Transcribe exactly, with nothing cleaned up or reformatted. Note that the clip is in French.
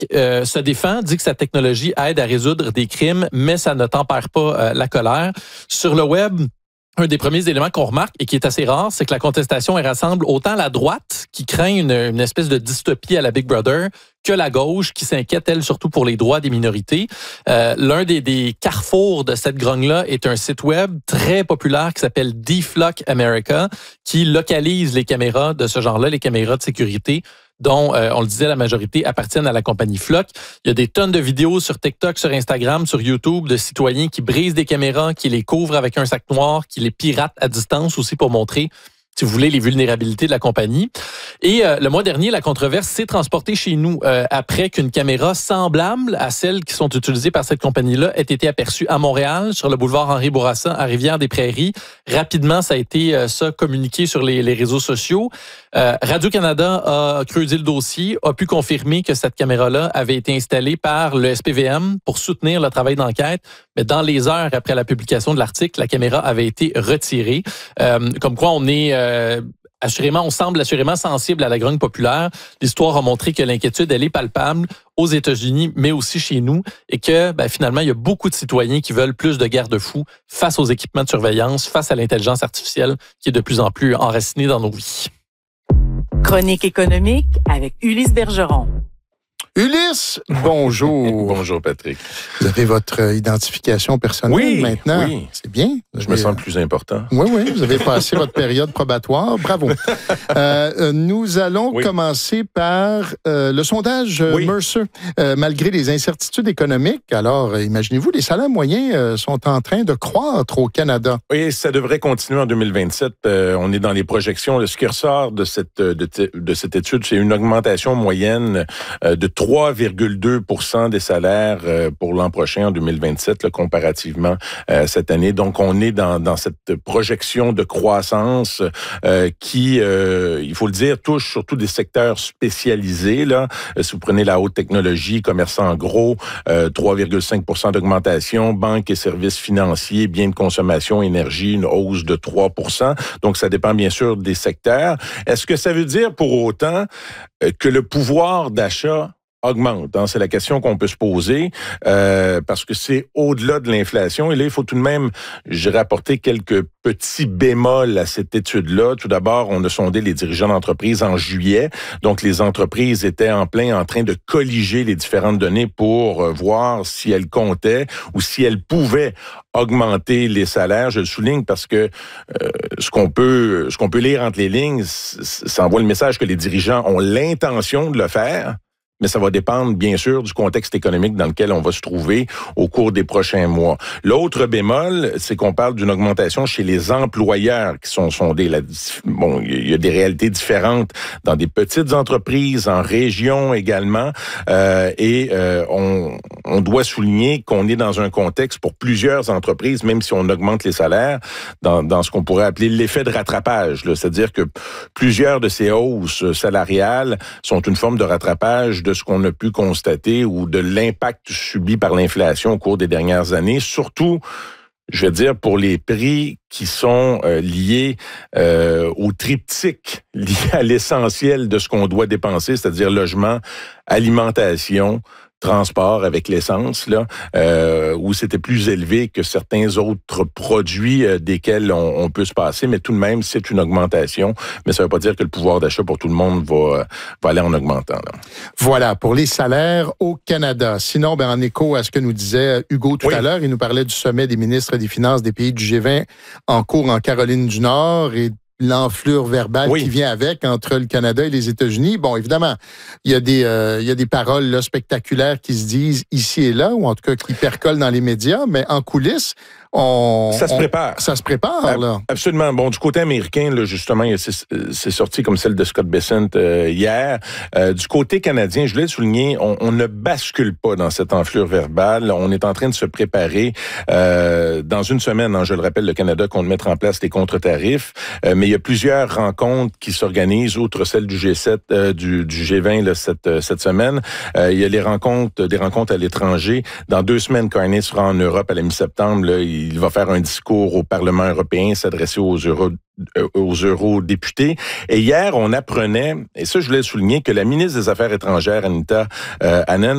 euh, se défend, dit que sa technologie aide à résoudre des crimes, mais ça ne tempère pas euh, la colère. Sur le web, un des premiers éléments qu'on remarque et qui est assez rare, c'est que la contestation elle rassemble autant la droite qui craint une, une espèce de dystopie à la Big Brother que la gauche qui s'inquiète, elle, surtout pour les droits des minorités. Euh, l'un des, des carrefours de cette grogne-là est un site web très populaire qui s'appelle D-Flock America qui localise les caméras de ce genre-là, les caméras de sécurité dont, euh, on le disait, la majorité appartiennent à la compagnie Flock. Il y a des tonnes de vidéos sur TikTok, sur Instagram, sur YouTube de citoyens qui brisent des caméras, qui les couvrent avec un sac noir, qui les piratent à distance aussi pour montrer, si vous voulez, les vulnérabilités de la compagnie. Et euh, le mois dernier, la controverse s'est transportée chez nous euh, après qu'une caméra semblable à celles qui sont utilisées par cette compagnie-là ait été aperçue à Montréal, sur le boulevard Henri-Bourassa, à Rivière-des-Prairies. Rapidement, ça a été euh, ça communiqué sur les, les réseaux sociaux. Euh, Radio-Canada a creusé le dossier, a pu confirmer que cette caméra-là avait été installée par le S P V M pour soutenir le travail d'enquête. Mais dans les heures après la publication de l'article, la caméra avait été retirée. Euh, comme quoi, on est... Euh, Assurément, on semble assurément sensible à la grogne populaire. L'histoire a montré que l'inquiétude, elle est palpable aux États-Unis, mais aussi chez nous, et que ben, finalement, il y a beaucoup de citoyens qui veulent plus de garde-fous face aux équipements de surveillance, face à l'intelligence artificielle qui est de plus en plus enracinée dans nos vies. Chronique économique avec Ulysse Bergeron. Ulysse, bonjour. Bonjour, Patrick. Vous avez votre identification personnelle oui, maintenant. Oui, c'est bien. Je me sens plus important. Oui, oui, vous avez passé votre période probatoire. Bravo. Euh, nous allons oui. commencer par euh, le sondage oui. Mercer. Euh, malgré les incertitudes économiques, alors imaginez-vous, les salaires moyens euh, sont en train de croître au Canada. Oui, ça devrait continuer en deux mille vingt-sept. Euh, on est dans les projections. Ce qui ressort de cette, de, de cette étude, c'est une augmentation moyenne euh, de trois virgule deux pour cent des salaires pour l'an prochain, en deux mille vingt-sept, là, comparativement à cette année. Donc, on est dans, dans cette projection de croissance euh, qui, euh, il faut le dire, touche surtout des secteurs spécialisés. Là. Si vous prenez la haute technologie, commerçants en gros, euh, trois virgule cinq pour cent d'augmentation, banques et services financiers, biens de consommation, énergie, une hausse de trois pour cent. Donc, ça dépend bien sûr des secteurs. Est-ce que ça veut dire pour autant que le pouvoir d'achat augmente, hein? C'est la question qu'on peut se poser, euh, parce que c'est au-delà de l'inflation. Et là, il faut tout de même, j'ai rapporté quelques petits bémols à cette étude-là. Tout d'abord, on a sondé les dirigeants d'entreprises en juillet. Donc, les entreprises étaient en plein en train de colliger les différentes données pour euh, voir si elles comptaient ou si elles pouvaient augmenter les salaires. Je le souligne parce que euh, ce qu'on peut, ce qu'on peut lire entre les lignes, ça envoie le message que les dirigeants ont l'intention de le faire. Mais ça va dépendre, bien sûr, du contexte économique dans lequel on va se trouver au cours des prochains mois. L'autre bémol, c'est qu'on parle d'une augmentation chez les employeurs qui sont sondés. La, bon, il y a des réalités différentes dans des petites entreprises, en région également, euh, et euh, on, on doit souligner qu'on est dans un contexte pour plusieurs entreprises, même si on augmente les salaires, dans, dans ce qu'on pourrait appeler l'effet de rattrapage. Là. C'est-à-dire que plusieurs de ces hausses salariales sont une forme de rattrapage de de ce qu'on a pu constater ou de l'impact subi par l'inflation au cours des dernières années, surtout, je veux dire, pour les prix qui sont euh, liés euh, au triptyque, liés à l'essentiel de ce qu'on doit dépenser, c'est-à-dire logement, alimentation, transport avec l'essence, là, euh, où c'était plus élevé que certains autres produits euh, desquels on, on peut se passer, mais tout de même, c'est une augmentation. Mais ça ne veut pas dire que le pouvoir d'achat pour tout le monde va, va aller en augmentant. Là. Voilà, pour les salaires au Canada. Sinon, ben, en écho à ce que nous disait Hugo tout oui. à l'heure, il nous parlait du sommet des ministres des Finances des pays du G vingt en cours en Caroline du Nord et l'enflure verbale oui. qui vient avec entre le Canada et les États-Unis. Bon, évidemment, il y a des euh, il y a des paroles là, spectaculaires qui se disent ici et là, ou en tout cas qui percolent dans les médias, mais en coulisses, on... Ça se on, prépare. Ça se prépare, là. Absolument. Bon, du côté américain, là, justement, c'est, c'est sorti comme celle de Scott Bessent euh, hier. Euh, du côté canadien, je voulais souligner, on, on ne bascule pas dans cette enflure verbale. On est en train de se préparer. Euh, dans une semaine, hein, je le rappelle, le Canada compte mettre en place des contre-tarifs, euh, mais il y a plusieurs rencontres qui s'organisent, outre celle du G sept, euh, du, du G vingt là, cette, cette semaine. Euh, il y a les rencontres, des rencontres à l'étranger. Dans deux semaines, Carney sera en Europe à la mi-septembre. Là, il va faire un discours au Parlement européen, s'adresser aux euro, aux eurodéputés. Et hier, on apprenait, et ça, je voulais souligner, que la ministre des Affaires étrangères, Anita euh, Anand,